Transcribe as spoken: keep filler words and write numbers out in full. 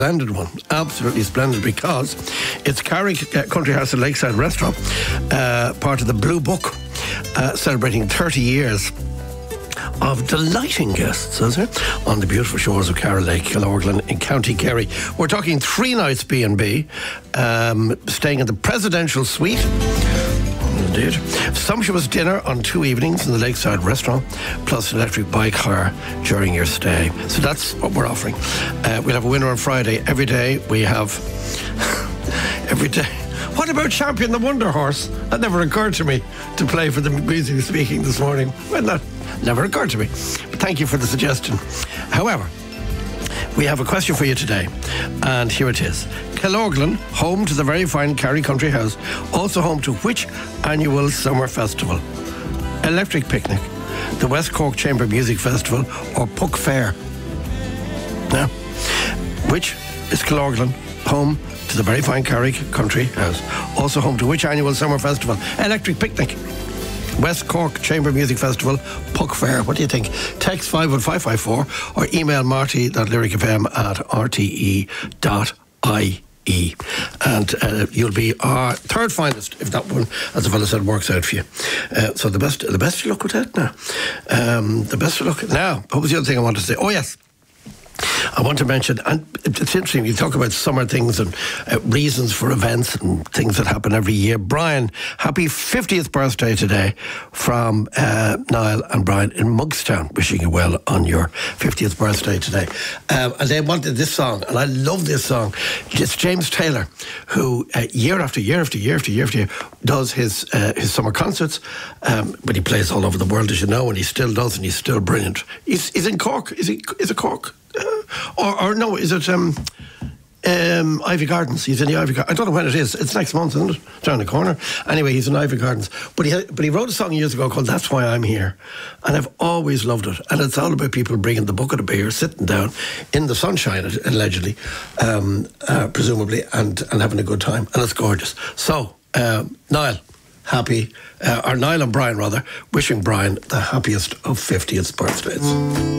Splendid one, absolutely splendid, because it's Carrick Country House and Lakeside Restaurant, uh, part of the Blue Book, uh, celebrating thirty years of delighting guests, is it, on the beautiful shores of Carroll Lake, Killorglin in County Kerry. We're talking three nights B and B, um, staying in the Presidential Suite. Indeed. Sumptuous dinner on two evenings in the Lakeside Restaurant, plus an electric bike hire during your stay. So that's what we're offering. Uh, we'll have a winner on Friday. Every day we have... every day... What about Champion the Wonder Horse? That never occurred to me to play for the Music Speaking this morning. Well, that never occurred to me. But thank you for the suggestion. However, we have a question for you today, and here it is. Killorglin, home to the very fine Carrick Country House, also home to which annual summer festival? Electric Picnic, the West Cork Chamber Music Festival, or Puck Fair? Now, which is Killorglin, home to the very fine Carrick Country House, also home to which annual summer festival? Electric Picnic, West Cork Chamber Music Festival, Puck Fair. What do you think? Text five one five five four or email marty dot lyricfm at r t e dot i e, and uh, you'll be our third finalist if that one, as the fellow said, works out for you. Uh, so the best the best of luck with that now. Um, the best of luck. Now, what was the other thing I wanted to say? Oh yes, I want to mention, and it's interesting, you talk about summer things and uh, reasons for events and things that happen every year. Brian, happy fiftieth birthday today from uh, Niall and Brian in Mugstown. Wishing you well on your fiftieth birthday today. Um, and they wanted this song, and I love this song. It's James Taylor, who uh, year after year after year after year after year does his uh, his summer concerts, um, but he plays all over the world, as you know, and he still does, and he's still brilliant. He's, he's in Cork. Is he? Is it Cork? Uh, or, or no, is it um, um, Ivy Gardens? He's in the Ivy Gardens. I don't know when it is. It's next month, isn't it? Down the corner. Anyway, he's in Ivy Gardens. But he had, but he wrote a song years ago called That's Why I'm Here. And I've always loved it. And it's all about people bringing the bucket of beer, sitting down in the sunshine, allegedly, um, uh, presumably, and, and having a good time. And it's gorgeous. So, uh, Niall, happy, uh, or Niall and Brian, rather, wishing Brian the happiest of fiftieth birthdays.